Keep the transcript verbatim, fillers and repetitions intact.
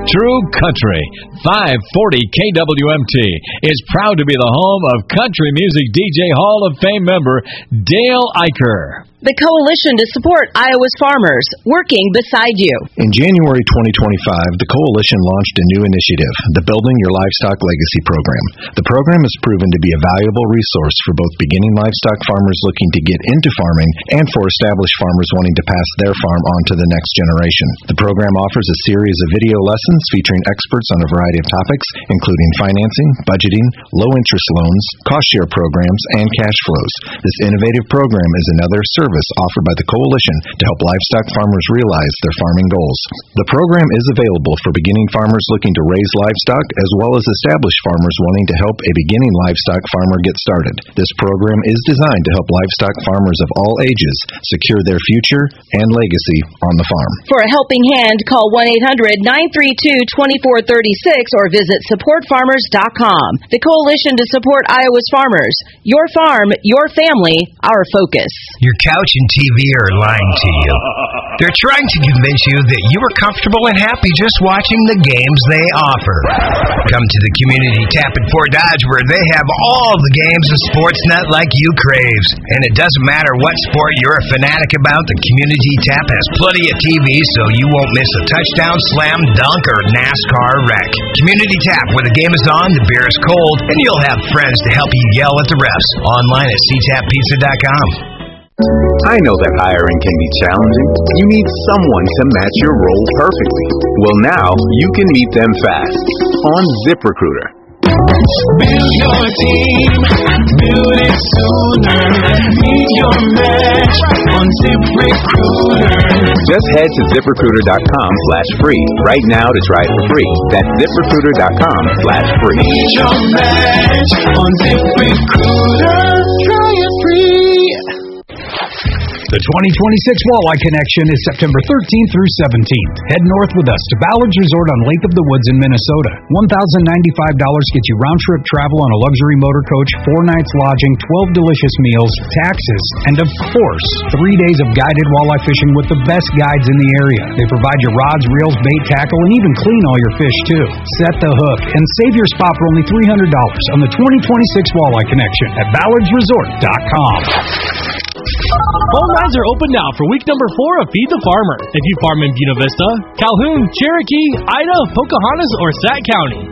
True Country. five forty K W M T is proud to be the home of country music D J Hall of Fame member Dale Eicher. The Coalition to Support Iowa's Farmers, working beside you. In January twenty twenty-five, the Coalition launched a new initiative, the Building Your Livestock Legacy Program. The program has proven to be a valuable resource for both beginning livestock farmers looking to get into farming and for established farmers wanting to pass their farm on to the next generation. The program offers a series of video lessons featuring experts on a variety of topics, including financing, budgeting, low-interest loans, cost-share programs, and cash flows. This innovative program is another service offered by the Coalition to help livestock farmers realize their farming goals. The program is available for beginning farmers looking to raise livestock as well as established farmers wanting to help a beginning livestock farmer get started. This program is designed to help livestock farmers of all ages secure their future and legacy on the farm. For a helping hand, call one eight hundred nine three two two four three six or visit support farmers dot com. The Coalition to Support Iowa's Farmers. Your farm, your family, our focus. Your couch and T V are lying to you. They're trying to convince you that you are comfortable and happy just watching the games they offer. Come to the Community Tap at Fort Dodge where they have all the games a sports nut like you craves. And it doesn't matter what sport you're a fanatic about, the Community Tap has plenty of T V so you won't miss a touchdown, slam, dunk, or NASCAR wreck. Community Tap, where the game is on, the beer is cold, and you'll have friends to help you yell at the refs. Online at c tap pizza dot com. I know that hiring can be challenging. You need someone to match your role perfectly. Well, now you can meet them fast on ZipRecruiter. Build your team, build it sooner. Meet your match on ZipRecruiter. Just head to ZipRecruiter dot com slash free right now to try it for free. That's ZipRecruiter dot com slash free. Meet your match on ZipRecruiter. Try it free. The twenty twenty-six Walleye Connection is September thirteenth through seventeenth. Head north with us to Ballard's Resort on Lake of the Woods in Minnesota. one thousand ninety-five dollars gets you round-trip travel on a luxury motor coach, four nights lodging, twelve delicious meals, taxes, and of course, three days of guided walleye fishing with the best guides in the area. They provide your rods, reels, bait, tackle, and even clean all your fish too. Set the hook and save your spot for only three hundred dollars on the twenty twenty-six Walleye Connection at ballards resort dot com. Phone lines are open now for week number four of Feed the Farmer. If you farm in Buena Vista, Calhoun, Cherokee, Ida, Pocahontas, or Sac County,